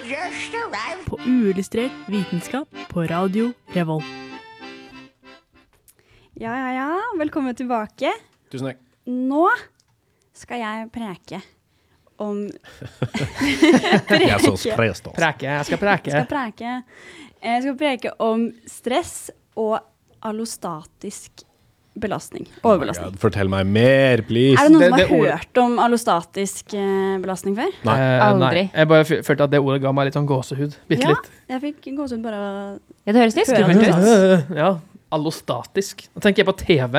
På uillustrert vitenskap på Radio Revolt. Ja, velkommen tilbake. Tusen takk. Nå skal jeg preke om... Jeg så sprest også. Jeg skal preke. Jeg skal preke om stress og allostatisk belastning. Overbelastning. God, fortell meg mer, please. Er det noen som det har ordet- hørt om allostatisk belastning før? Nei. Aldri. Nei. Jeg bare følte at det ordet ga meg litt sånn gåsehud. Bitte Ja, litt. jeg fikk gåsehud bare å... Ja, det høres litt Hører skummelt ut. Ja, allostatisk. Da tenker jeg på TV.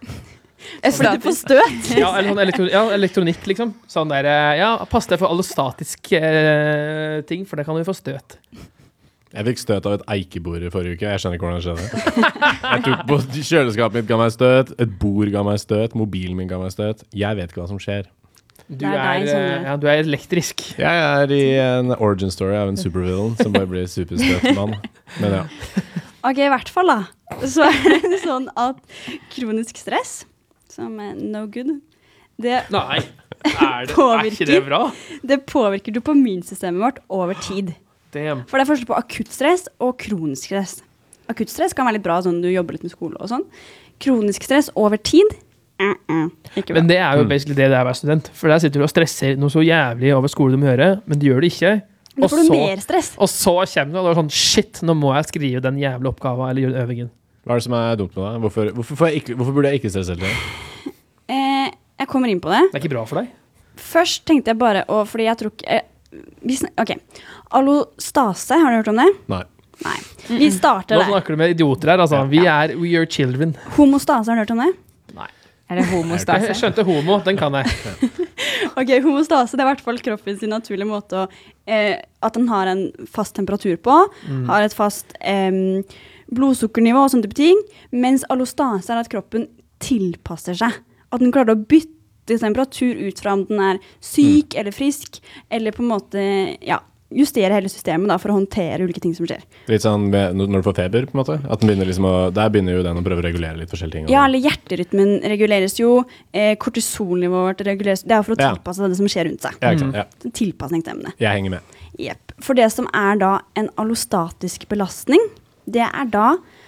Fordi du får støt. Ja, eller sånn elektronikk, liksom. Sånn der, ja, pass deg for allostatisk ting, for det kan du få støt. Jeg fikk støt av et eikebord i forrige uke. Jeg skjønner ikke hvordan det skjedde. Jeg tok på kjøleskapet mitt ga meg støt, et bord ga meg støt, mobilen min ga meg støt. Jeg vet ikke hva som skjer. Du Det er deg, Sondre. ja, du er elektrisk. Jeg er i en origin story av en supervillain som bare blir superstøtmann. Men ja. Ok, i hvert fall da. Så er det sånn at kronisk stress, som er no good, det Nei, er ikke det Påvirker. bra? Det påvirker dopaminsystemet vårt over tid. Damn. For det er forskjell på akutt stress og kronisk stress. Akutt stress kan være litt bra, sånn du jobber litt med skole og sånn. Kronisk stress over tid, ikke bra. Men det er jo basically det er å være student. For der sitter du og stresser noe så jævlig over skole du må gjøre, men du gjør det ikke. Da får du mer stress. Og så kommer du og det er sånn, shit, nå må jeg skrive den jævla oppgaven eller gjøre den øvingen. Hva er det som er dumt med deg? Hvorfor burde jeg ikke stresse hele tiden? Jeg kommer inn på det. Det er ikke bra for deg. Først tenkte jeg bare, fordi jeg tror ikke... Ok, allostase, har du hørt om det? Nei. Nei. Vi starter Nå der. snakker du med idioter her, altså. We are children. Homostase, har du hørt om det? Er det Jeg homostase? skjønte homo, den kan jeg. Ok, homostase, det er i hvert fall kroppen sin naturlige måte å, at den har en fast temperatur på, har et fast blodsukkernivå og sånne type ting, mens allostase er at kroppen tilpasser seg. At den klarer å bytte temperatur ut fra om den er syk eller frisk, eller på en måte, ja, justere hele systemet da, for å håndtere ulike ting som skjer. Litt sånn når du får feber, på en måte? At den begynner liksom der begynner jo den å prøve å regulere litt forskjellige ting. Ja, eller hjerterytmen reguleres jo, kortisolnivået vårt reguleres, det er for å tilpasse det som skjer rundt seg. Ja, ikke sant? Ja. Tilpasningsevne. Jeg henger med. Jep. For det som er da en allostatisk belastning, det er da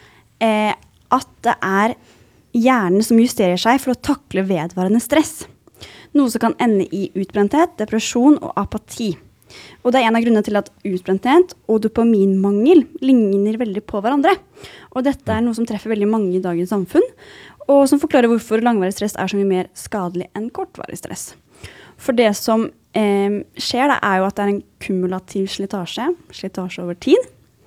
at det er hjernen som justerer seg for å takle vedvarende stress. Noe som kan ende i utbrenthet, depresjon og apati. Og det er en av grunnene til at utbrenthet og dopaminmangel ligner veldig på hverandre. Og dette er noe som treffer veldig mange i dagens samfunn, og som forklarer hvorfor langvarig stress er så mye mer skadelig enn kortvarig stress. For det som skjer da, er jo at det er en kumulativ slitasje over tid,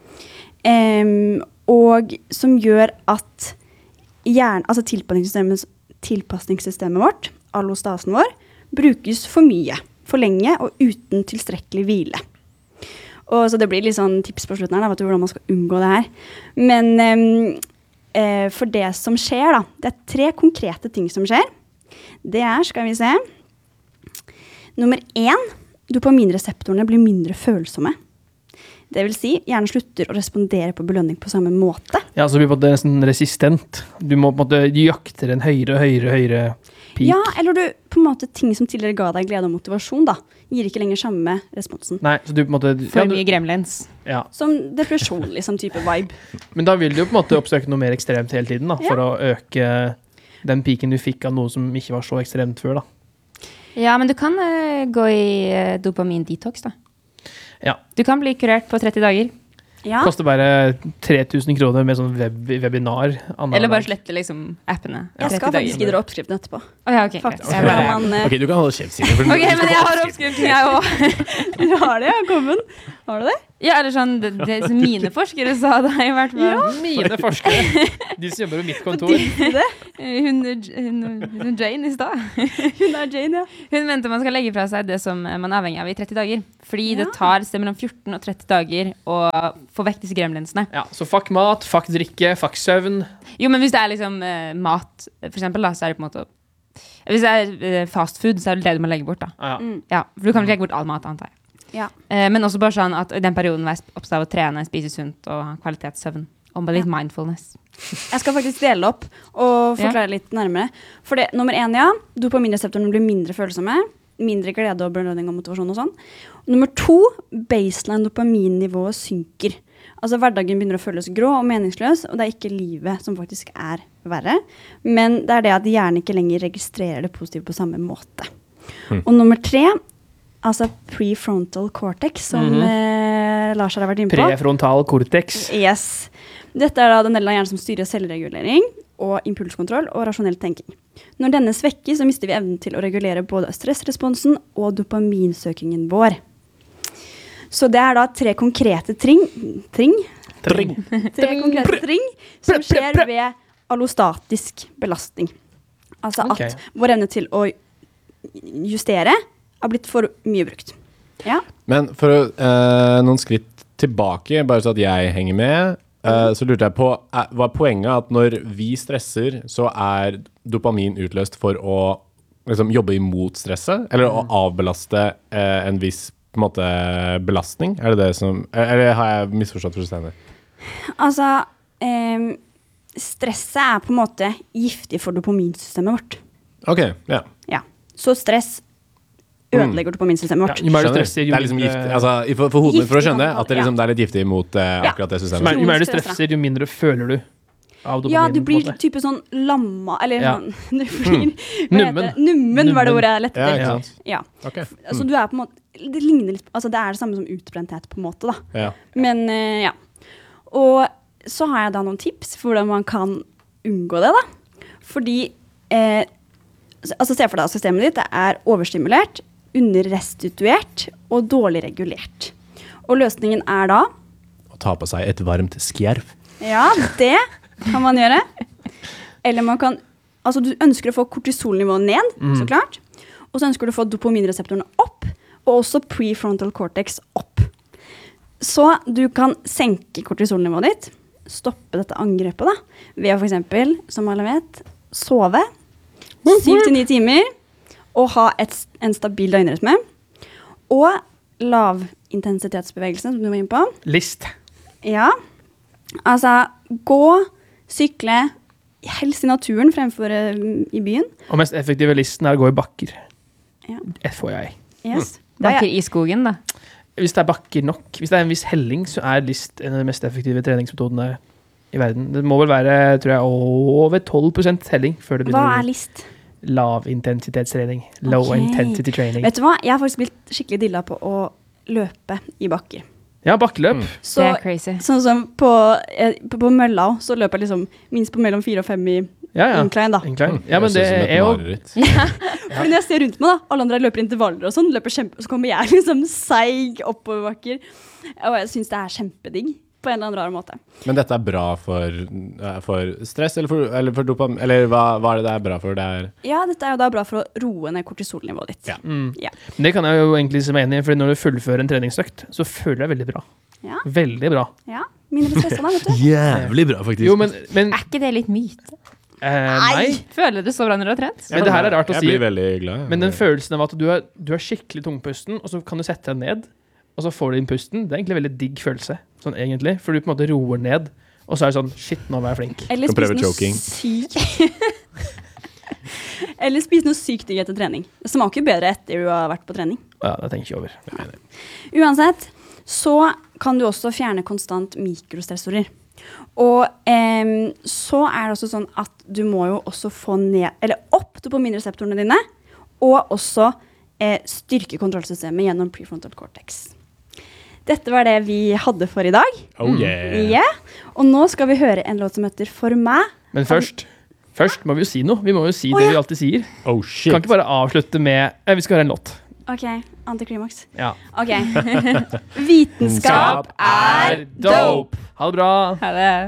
og som gjør at altså tilpasningssystemet vårt, allostasen vår, brukes for mye, for lenge og uten tilstrekkelig hvile. Og så det blir litt sånn tips på slutten her, da, vet du hvordan man skal unngå det her. Men for det som skjer da, det er 3 konkrete ting som skjer. Det er, skal vi se, nummer 1, dopaminreseptorene blir mindre følsomme. Det vil si, hjernen slutter å respondere på belønning på samme måte. Ja, så blir det nesten resistent. Du må på en måte jakte en høyere peak. Ja, eller du på en måte ting som tidligere ga deg glede og motivasjon da, gir ikke lenger samme responsen. Nei, så du på en måte... For mye gremlins. Ja. Som depresjon, liksom type vibe. Men da vil du jo på en måte oppsøke noe mer ekstremt hele tiden da, for å øke den peaken du fikk av noe som ikke var så ekstremt før da. Ja, men du kan gå i dopamin-detox da. Ja. Du kan bli kurert på 30 dager. Ja, Koster bare 3000 kroner med sånn webinar. Eller bare slette liksom appene. jeg skal faktisk gi dere oppskriften etterpå. Åja, ok. Faktisk. Jeg bare... Ja, men, Ok, du kan holde kjeft, Signe. Ok, men jeg har oppskriften, jeg også. du har det, ja, kommen. Har du det? Ja, eller sånn, det som mine forskere sa da, i hvert fall. Mine forskere. De som jobber på mitt kontor. Hun Jane i stad. Hun er Jane, ja. Hun mente man skal legge fra seg det som man er avhengig av i 30 dager. Fordi Ja. det tar sted mellom 14 og 30 dager å få vekk disse gremlinsene. Ja, så fuck mat, fuck drikke, fuck søvn. Jo, men hvis det er liksom mat, for eksempel da, så er det på en måte... Hvis det er fast food, så er det det du må legge bort da. Ja. Ja, for du kan ikke legge bort all mat, antar jeg. Ja. Men også bare sånn at i den perioden var jeg opptatt av å trene, spise sunt og ha kvalitetssøvn. Og bare litt mindfulness. Jeg skal faktisk dele opp og forklare litt nærmere. For det, nummer 1, ja, dopaminreseptorene blir mindre følsomme. mindre glede og belønning og motivasjon og sånn. Nummer 2, baseline dopaminnivået synker. Altså hverdagen begynner å føles grå og meningsløs, og det er ikke livet som faktisk er verre, men det er det at hjernen ikke lenger registrerer det positive på samme måte. Og nummer 3, altså prefrontal cortex, som Lars har vært inne på. Prefrontal cortex. Yes. Dette er da den delen av hjernen som styrer selvregulering og impulskontroll og rasjonell tenking. Når denne svekkes, så mister vi evnen til å regulere både stressresponsen og dopaminsøkingen vår. Så det er da 3 konkrete tre konkrete ting som skjer ved allostatisk belastning. Altså at vår evne til å justere har blitt for mye brukt. Ja. Men for noen skritt tilbake, bare så at jeg henger med, så lurte jeg på, var poenget at når vi stresser, så er dopamin utløst for å liksom, jobbe imot stresset, eller å avbelaste en viss på en måte, belastning? Er det det som, eller har jeg misforstått fullstendig? Altså, stresset er på en måte giftig for dopaminsystemet vårt. Ok, ja. Ja, så stress ødelegger dopaminsystemet vårt. Jo mer du stresser, det er liksom giftig, altså, for hodet mitt for å skjønne at det, liksom, det er litt giftig mot akkurat det systemet. Jo mer du stresser, jo mindre føler du av dopamin. Ja, du blir type sånn lamma, eller sånn, du blir, Nummen. Nummen var det ordet jeg lette Ja, etter. ikke sant? Ja. Okay. Så du er på en måte, det ligner litt, altså det er det samme som utbrenthet på en måte da. Ja. Men ja. Og så har jeg da noen tips for hvordan man kan unngå det da. Fordi, altså se for deg at systemet ditt er overstimulert, underrestituert og dårlig regulert. Og løsningen er da Å ta på seg et varmt skjerf. Ja, det kan man gjøre. Eller man kan, altså du ønsker å få kortisolnivået ned, så klart. Og så ønsker du å få dopaminreseptorene opp, og også prefrontal cortex opp. Så du kan senke kortisolnivået ditt, stoppe dette angrepet da, ved å for eksempel, som alle vet, sove 7-9 timer, og ha en stabil døgnrytme, og lavintensitetsbevegelse, som du var inne på. List. Ja, altså gå, sykle, helst i naturen fremfor i byen. Og mest effektive listen er å gå i bakker. Ja. FYI. Yes. Bakker i skogen, da. Hvis det er bakker nok, hvis det er en viss helling, så er list en av de mest effektive treningsmetodene i verden. Det må vel være, tror jeg, over 12% helling før det begynner. Hva er list? Lavintensitetstrening. Low Ok. intensity training. Vet du hva? Jeg har faktisk blitt skikkelig dilla på å løpe i bakker. Ja, bakkeløp. Så, Det er crazy. sånn som på Mølla, så løper jeg liksom minst på mellom 4 og 5 i Ja, ja. incline da. Incline. Ja, men det er jo... Fordi når jeg ser rundt meg da, alle andre løper intervaller og sånn, løper så kommer jeg liksom seig oppoverbakker. Og jeg synes det er kjempedigg på en eller annen rar måte. Men dette er bra for stress, eller for dopamin, eller hva er det er bra for? Det er... Ja, dette er jo da bra for å roe ned kortisolnivået ditt. Ja. Ja. Det kan jeg jo egentlig se meg enig i, for når du fullfører en treningsøkt, så føler jeg veldig bra. Ja. Veldig bra. Ja, mindre stressa da, vet du. Jævlig bra, faktisk. Jo, men Er ikke det litt myte? nei. Føler du så bra når du har trent? Men det her er rart å si. Jeg blir veldig glad. Men den følelsen av at du er skikkelig tungpusten, og så kan du sette deg ned, og så får du inn pusten, det er egentlig en veldig digg følelse, sånn egentlig, for du på en måte roer ned, og så er det sånn, shit, nå var jeg flink. Eller Kan prøve spise noe choking. sykt. Eller spise noe sykt digg etter trening. Det smaker jo bedre etter du har vært på trening. Ja, det tenker jeg ikke over. Uansett, så kan du også fjerne konstant mikrostressorer. Og så er det også sånn at du må jo også få ned, eller opp dopaminreseptorene dine, og også styrke kontrollsystemet gjennom prefrontal cortex. Dette var det vi hadde for i dag. Oh yeah. Ja. Og nå skal vi høre en låt som heter For meg. Men først må vi jo si noe. Vi må jo si Å, det ja. vi alltid sier. Oh shit. Kan ikke bare avslutte med, vi skal høre en låt. Ok, antiklimaks. Ja. Ok. Vitenskap er dope! Ha det bra! Ha det.